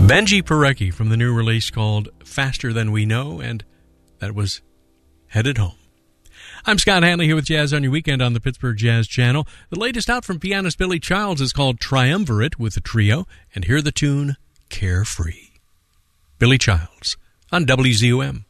Benji Parecki from the new release called Faster Than We Know, and that was Headed Home. I'm Scott Hanley here with Jazz on Your Weekend on the Pittsburgh Jazz Channel. The latest out from pianist Billy Childs is called Triumvirate with the Trio, and hear the tune Carefree. Billy Childs on WZUM.